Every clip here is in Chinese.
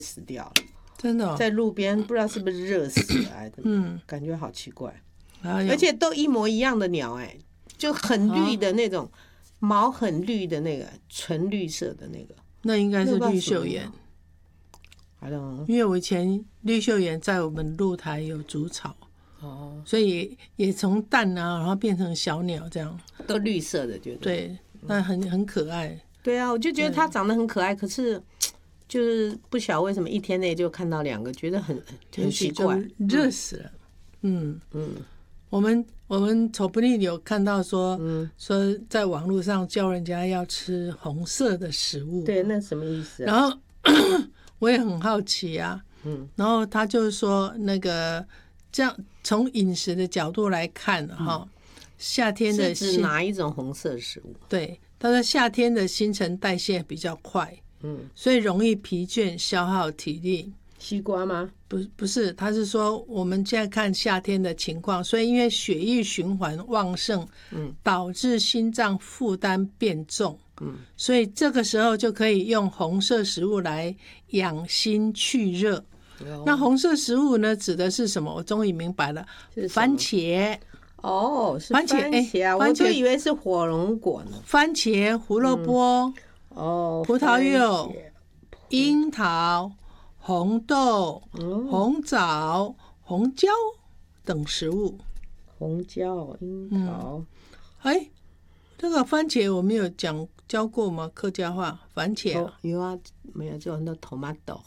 死掉了， 真的、 在路边不知道是不是热死了，感觉好奇怪， 而且都一模一样的鸟，就很绿的那种，毛很绿的那个，纯绿色的那个， 那应该是绿袖眼。因为我以前绿袖眼在我们露台有筑巢，所以也从蛋啊，然后变成小鸟这样， 都绿色的，觉得对，那很可爱。 对啊，我就觉得它长得很可爱，可是就是不晓得为什么一天内就看到2个，觉得很奇怪， 热死了。我们丑不利有看到说在网络上教人家要吃红色的食物， 对，那什么意思啊？ 然后我也很好奇啊，然后他就说那个这样从饮食的角度来看哈，夏天的是指哪一种红色食物？ 对，他说夏天的新陈代谢比较快，所以容易疲倦消耗体力。 西瓜吗？ 不是，他是说我们现在看夏天的情况，所以因为血液循环旺盛，导致心脏负担变重，所以这个时候就可以用红色食物来养心去热。那红色食物呢，指的是什么？我终于明白了，番茄。 哦，是番茄啊，我都以为是火龙果呢。 番茄、胡萝卜、葡萄柚、樱桃、红豆、红枣、红椒等食物。 红椒、樱桃。 这个番茄我们有教过吗？客家话番茄有啊，没有就那 tomato。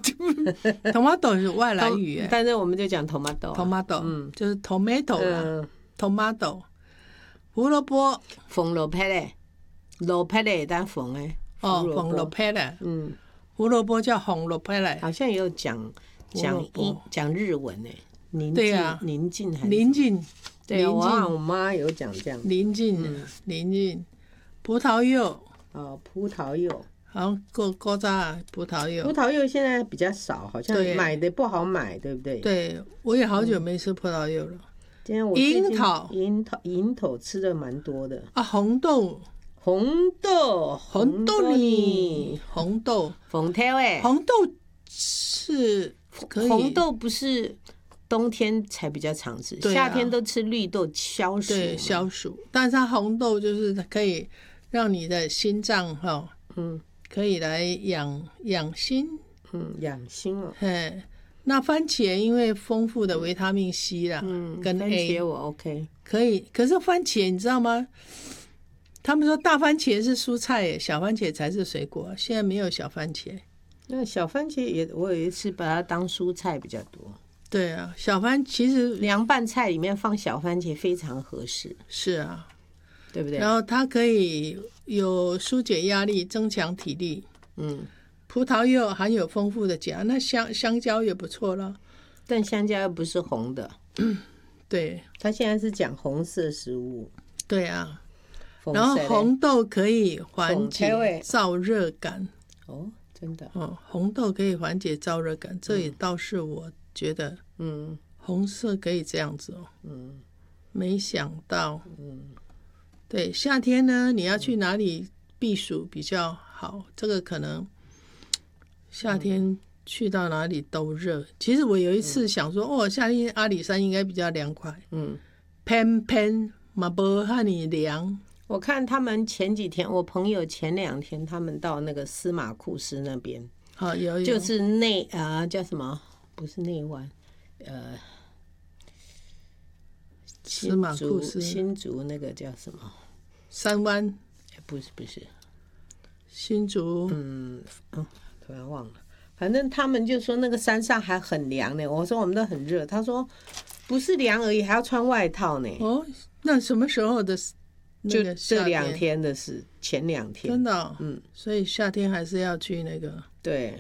tomato 是外来语， 但是我们就讲 tomato， 就是 tomato 啦，tomato。胡萝卜， 红萝卜嘞，萝卜嘞当红诶， 红萝卜嘞，胡萝卜叫红萝卜嘞， 好像也有讲日文诶，宁静还是宁静， 对，我妈有讲这样， 宁静，葡萄柚， 葡萄柚。 好，古早葡萄柚， 葡萄柚现在比较少，好像买的不好买，对不对？ 对，我也好久没吃葡萄柚了。 今天我樱桃吃的蛮多的啊，红豆泥，红豆是可以， 红豆不是冬天才比较常吃，夏天都吃绿豆消暑。 对，消暑，但是它红豆就是可以让你的心脏可以来养心， 养心哦。 那番茄因为丰富的维他命 C 啦，跟 A， 番茄我 OK 可以。可是番茄你知道吗？他们说大番茄是蔬菜耶，小番茄才是水果。现在没有小番茄。 那小番茄我有一次把它当蔬菜比较多。 对啊，小番其实凉拌菜里面放小番茄非常合适。 是啊。 对不对？ 然后它可以有疏解压力、增强体力。葡萄柚含有丰富的钾，那香蕉也不错了。 但香蕉又不是红的。 对， 它现在是讲红色食物。 对啊。然后红豆可以缓解燥热感。 真的。 红豆可以缓解燥热感，这也倒是我觉得，红色可以这样子没想到。对，夏天呢，你要去哪里避暑比较好？这个可能夏天去到哪里都热。其实我有一次想说，夏天阿里山应该比较凉快，偏嘛不和你凉。 我看他们前几天，我朋友前2天他们到那个司马库斯那边， 有就是叫什么？不是内湾， 司马库斯新竹那个叫什么？ 三湾？ 不是， 新竹。 突然忘了。反正他们就说那个山上还很凉呢。我说我们都很热，他说不是凉而已，还要穿外套呢。 那什么时候的？ 就这2天的事，前2天。 真的。所以夏天还是要去那个。 对。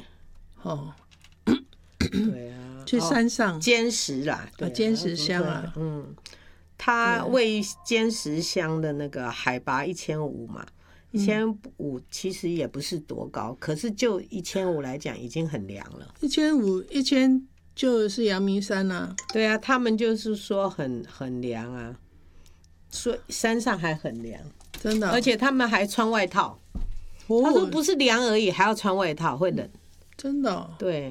对啊。 去山上。 尖石啦。 尖石乡啊。 它位于尖石乡的那个海拔1500嘛，1500其实也不是多高，可是就1500来讲已经很凉了。 1000就是阳明山啊。 对啊，他们就是说很凉啊，所以山上还很凉， 真的。 而且他们还穿外套。他说不是凉而已，还要穿外套，会冷。 真的哦， 对，